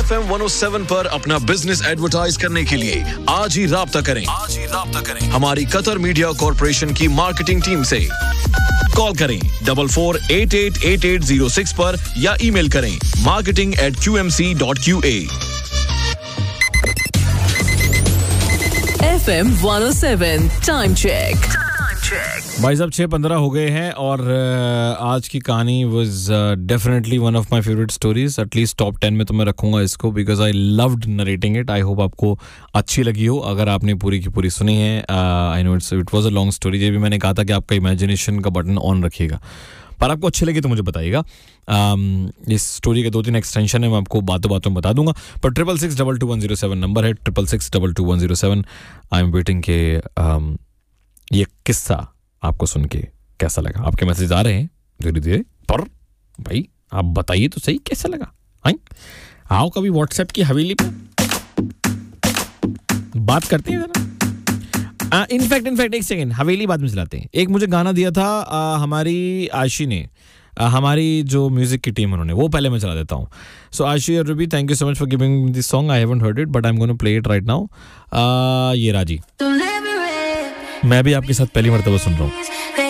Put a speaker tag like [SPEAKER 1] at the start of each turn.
[SPEAKER 1] FM 107 पर अपना business advertise करने के लिए आज ही राब्ता करें हमारी कतर मीडिया कॉर्पोरेशन की मार्केटिंग टीम से। कॉल करें 44888806 पर या ईमेल करें marketing@qmc.qa।
[SPEAKER 2] FM 107 time check.
[SPEAKER 3] भाई साहब 6:15 हो गए हैं और आज की कहानी was definitely one of my favourite stories. At least top 10 में तो मैं रखूंगा इसको because I loved narrating it. I hope आपको अच्छी लगी हो अगर आपने पूरी की पूरी सुनी है। I know it was a long story. ये भी मैंने कहा था कि आपका इमेजिनेशन का बटन ऑन रखिएगा, पर आपको अच्छी लगी तो मुझे बताइएगा। इस स्टोरी के 2-3 एक्सटेंशन है, मैं आपको बातों बातों में बता दूंगा। पर 66622107 नंबर है, 66622107। आई एम वेटिंग के ये किस्सा आपको सुन के कैसा लगा। आपके मैसेज आ रहे हैं धीरे धीरे, पर भाई आप बताइए तो सही कैसा लगा। आओ कभी व्हाट्सएप की हवेली पे बात करते हैं जरा। इनफैक्ट एक सेकेंड, हवेली बाद में चलाते हैं। एक मुझे गाना दिया था हमारी आशी ने, हमारी जो म्यूजिक की टीम उन्होंने, वो पहले मैं चला देता हूँ। सो आशी और Ruby, thank you so much for giving this song. I haven't heard it but I am gonna play it right now. ये राजी, मैं भी आपके साथ पहली मर्तबा सुन रहा हूँ।